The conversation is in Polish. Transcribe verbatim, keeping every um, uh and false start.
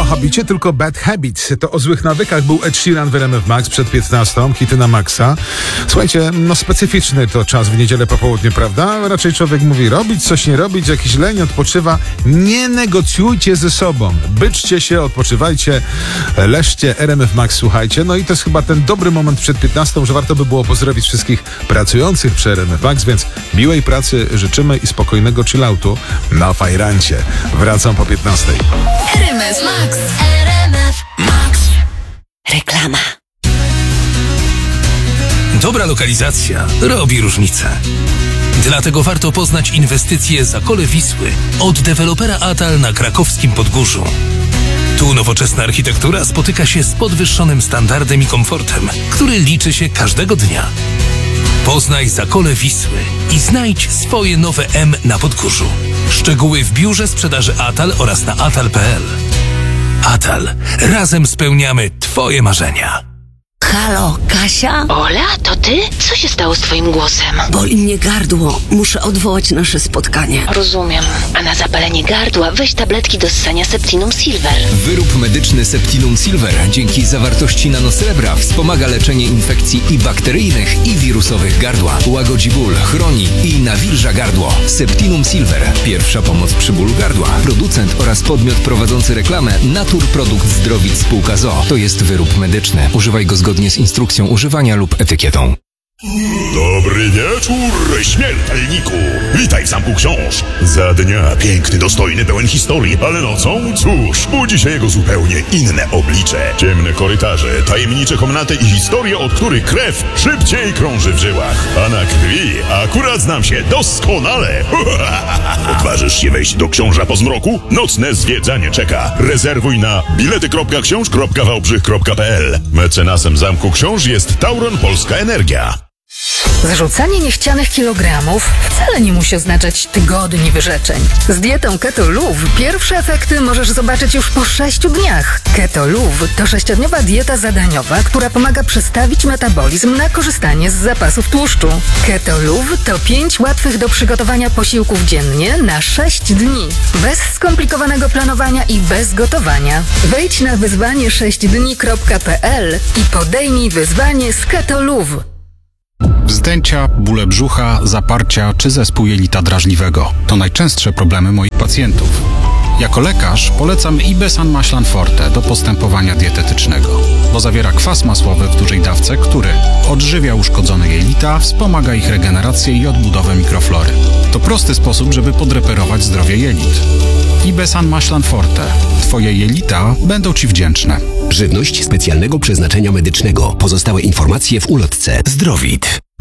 Hobbicie, tylko Bad Habits. To o złych nawykach był Ed Sheeran w R M F Max przed piętnastą, hity na maksa. Słuchajcie, no specyficzny to czas w niedzielę po południu, prawda? Raczej człowiek mówi robić, coś nie robić, jakiś leń, odpoczywa. Nie negocjujcie ze sobą. Byczcie się, odpoczywajcie, leżcie, R M F Max słuchajcie. No i to jest chyba ten dobry moment przed piętnastą, że warto by było pozdrowić wszystkich pracujących przy R M F Max, więc miłej pracy życzymy i spokojnego chilloutu na fajrancie. Wracam po piętnastej. R M F Max. R M F Max. Reklama. Dobra lokalizacja robi różnicę. Dlatego warto poznać inwestycje Zakole Wisły od dewelopera Atal na krakowskim Podgórzu. Tu nowoczesna architektura spotyka się z podwyższonym standardem i komfortem, który liczy się każdego dnia. Poznaj Zakole Wisły i znajdź swoje nowe M na Podgórzu. Szczegóły w biurze sprzedaży Atal oraz na atal kropka p l. Atal. Razem spełniamy Twoje marzenia. Halo, Kasia? Ola, to ty? Co się stało z twoim głosem? Boli mnie gardło. Muszę odwołać nasze spotkanie. Rozumiem. A na zapalenie gardła weź tabletki do ssania Septinum Silver. Wyrób medyczny Septinum Silver dzięki zawartości nanosrebra wspomaga leczenie infekcji i bakteryjnych, i wirusowych gardła. Łagodzi ból, chroni i nawilża gardło. Septinum Silver. Pierwsza pomoc przy bólu gardła. Producent oraz podmiot prowadzący reklamę Naturprodukt Zdrowic Spółka z o o. To jest wyrób medyczny. Używaj go zgodnie z instrukcją używania lub etykietą. Dobry wieczór, śmiertelniku! Witaj w Zamku Książ. Za dnia piękny, dostojny, pełen historii, ale nocą, cóż, budzi się jego zupełnie inne oblicze. Ciemne korytarze, tajemnicze komnaty i historie, od których krew szybciej krąży w żyłach. A na krwi akurat znam się doskonale. Odważysz się wejść do Książa po zmroku? Nocne zwiedzanie czeka. Rezerwuj na bilety kropka książ kropka wałbrzych kropka p l. Mecenasem Zamku Książ jest Tauron Polska Energia. Zrzucanie niechcianych kilogramów wcale nie musi oznaczać tygodni wyrzeczeń. Z dietą Keto Luv pierwsze efekty możesz zobaczyć już po sześciu dniach. Keto Luv to sześciodniowa dieta zadaniowa, która pomaga przestawić metabolizm na korzystanie z zapasów tłuszczu. Keto Luv to pięć łatwych do przygotowania posiłków dziennie na sześć dni. Bez skomplikowanego planowania i bez gotowania. Wejdź na wyzwanie sześć dni kropka p l i podejmij wyzwanie z Keto Luv. Wzdęcia, bóle brzucha, zaparcia czy zespół jelita drażliwego to najczęstsze problemy moich pacjentów. Jako lekarz polecam Ibesan Maślan Forte do postępowania dietetycznego, bo zawiera kwas masłowy w dużej dawce, który odżywia uszkodzone jelita, wspomaga ich regenerację i odbudowę mikroflory. To prosty sposób, żeby podreperować zdrowie jelit. Ibesan Maślan Forte. Twoje jelita będą Ci wdzięczne. Żywność specjalnego przeznaczenia medycznego. Pozostałe informacje w ulotce Zdrowit.